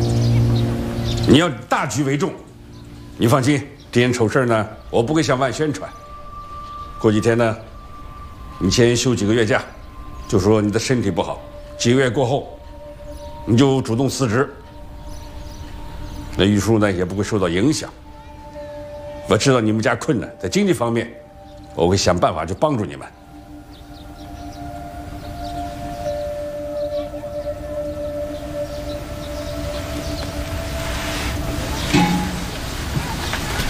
你要大局为重。你放心，这件丑事呢，我不会向外宣传。过几天呢，你先休几个月假，就说你的身体不好。几个月过后，你就主动辞职。那玉树呢也不会受到影响。我知道你们家困难，在经济方面，我会想办法去帮助你们。